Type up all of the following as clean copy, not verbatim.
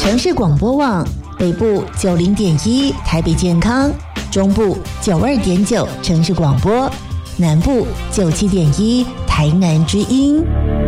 城市广播网北部90.1台北健康，中部92.9城市广播，南部97.1台南之音。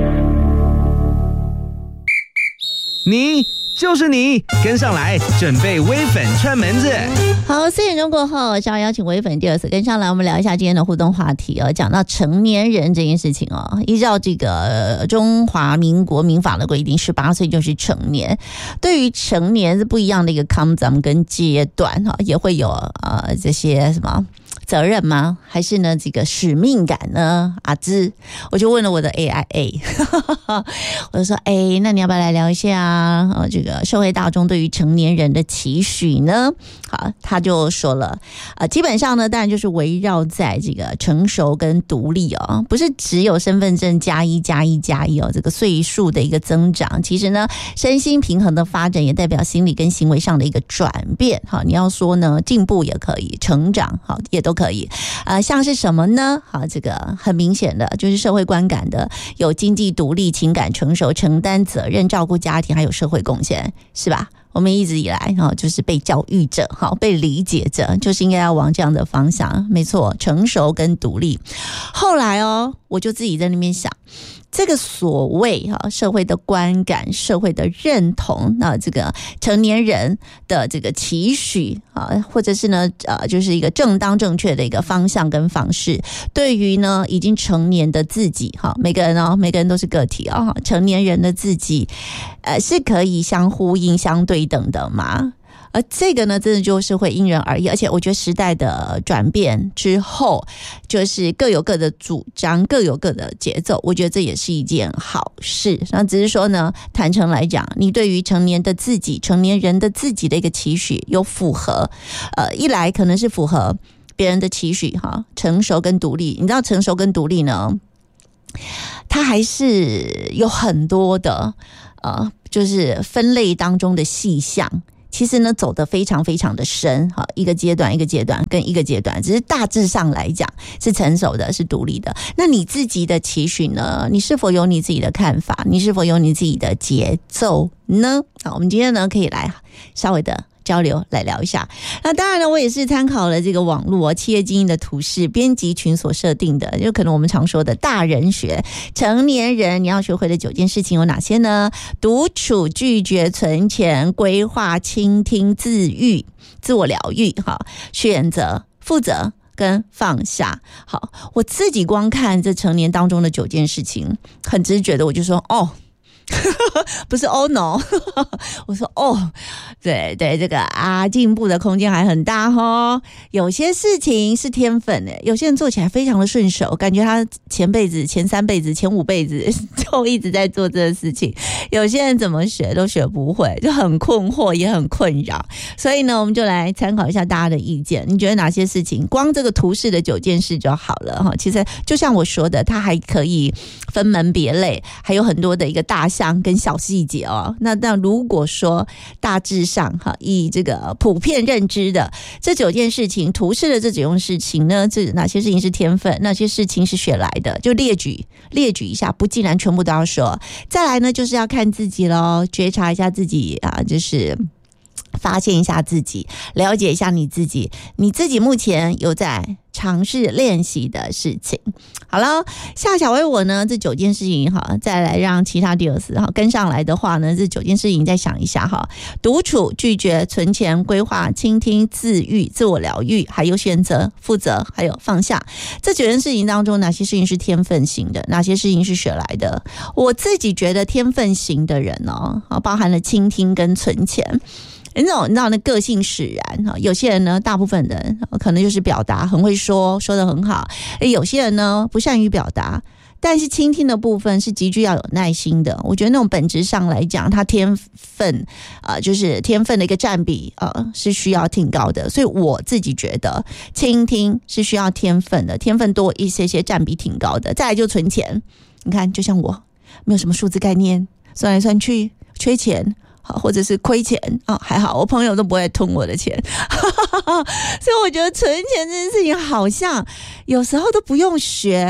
你就是你，跟上来，准备微粉串门子。 好，4点钟过后，稍后邀请微粉第二次跟上来，我们聊一下今天的互动话题哦。讲到成年人这件事情哦，依照这个中华民国民法的规定，18岁就是成年。对于成年是不一样的一个concept跟阶段哈，也会有这些什么责任吗？还是呢这个使命感呢？阿芝，我就问了我的 AIA， 我就说那你要不要来聊一下这个社会大众对于成年人的期许呢？好，他就说了基本上呢，当然就是围绕在这个成熟跟独立哦，不是只有身份证+1+1+1哦，这个岁数的一个增长，其实呢，身心平衡的发展也代表心理跟行为上的一个转变。好，你要说呢，进步也可以，成长好也都可以。像是什么呢？好，这个很明显的就是社会观感的，有经济独立、情感成熟、承担责任、照顾家庭，还有社会贡献，是吧？我们一直以来就是被教育者被理解者，就是应该要往这样的方向，没错，成熟跟独立。后来我就自己在那边想，这个所谓社会的观感、社会的认同，这个成年人的这个期许或者是呢就是一个正当正确的一个方向跟方式，对于呢已经成年的自己每个人都是个体成年人的自己是可以相呼应、相对等的吗？这个呢真的就是会因人而异，而且我觉得时代的转变之后，就是各有各的主张，各有各的节奏，我觉得这也是一件好事。那只是说呢，坦诚来讲，你对于成年的自己、成年人的自己的一个期许有符合一来可能是符合别人的期许成熟跟独立。你知道成熟跟独立呢，它还是有很多的就是分类当中的细项，其实呢走得非常非常的深，一个阶段一个阶段跟一个阶段，只是大致上来讲是成熟的，是独立的。那你自己的期许呢？你是否有你自己的看法？你是否有你自己的节奏呢？好，我们今天呢可以来稍微的交流来聊一下。那当然呢，我也是参考了这个网络企业经营的图示编辑群所设定的，就可能我们常说的大人学，成年人你要学会的9件事情有哪些呢？独处、拒绝存钱、规划、倾听、自愈、自我疗愈，选择、负责跟放下。好，我自己光看这成年当中的9件事情，很直觉的我就说不是no 我说对，这个进步的空间还很大有些事情是天分有些人做起来非常的顺手，感觉他前辈子、前3辈子、前5辈子就一直在做这个事情，有些人怎么学都学不会，就很困惑也很困扰。所以呢，我们就来参考一下大家的意见，你觉得哪些事情光这个图示的9件事就好了其实就像我说的，它还可以分门别类，还有很多的一个大项跟小细节那如果说大致上以这个普遍认知的这9件事情，图示的这9件事情呢，这哪些事情是天分，哪些事情是学来的，就列举一下，不尽然全部都要说。再来呢，就是要看自己咯，觉察一下自己就是发现一下自己，了解一下你自己目前有在尝试练习的事情。好了，夏小薇我呢这9件事情再来让其他第二次跟上来的话呢，这9件事情再想一下独处、拒绝存钱、规划、倾听、自愈、自我疗愈，还有选择、负责，还有放下。这9件事情当中，哪些事情是天分型的，哪些事情是学来的？我自己觉得天分型的人包含了倾听跟存钱。你知道那个性使然，有些人呢，大部分人可能就是表达很会说得很好，有些人呢不善于表达，但是倾听的部分是极具要有耐心的。我觉得那种本质上来讲，他天分就是天分的一个占比是需要挺高的，所以我自己觉得倾听是需要天分的，天分多一些占比挺高的。再来就存钱，你看就像我没有什么数字概念，算来算去缺钱或者是亏钱还好我朋友都不会吞我的钱所以我觉得存钱这件事情好像有时候都不用学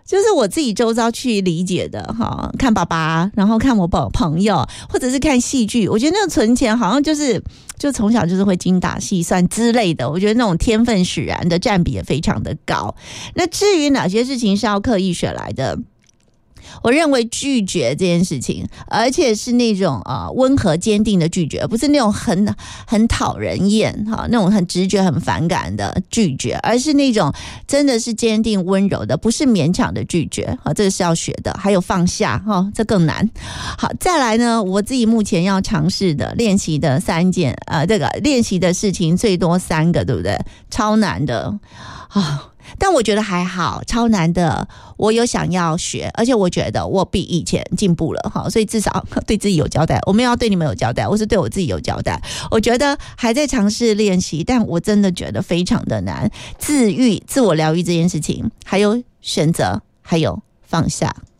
就是我自己周遭去理解的哈，看爸爸，然后看我朋友，或者是看戏剧，我觉得那个存钱好像就从小就是会精打细算之类的，我觉得那种天分使然的占比也非常的高。那至于哪些事情是要刻意选来的，我认为拒绝这件事情，而且是那种温和坚定的拒绝，不是那种很讨人厌哈，那种很直觉很反感的拒绝，而是那种真的是坚定温柔的，不是勉强的拒绝。好，这个是要学的。还有放下哈，这更难。好，再来呢，我自己目前要尝试的练习的3件这个练习的事情最多3个，对不对？超难的啊。但我觉得还好，超难的我有想要学，而且我觉得我比以前进步了哈，所以至少对自己有交代。我没有要对你们有交代，我是对我自己有交代。我觉得还在尝试练习，但我真的觉得非常的难。自我疗愈这件事情，还有选择，还有放下。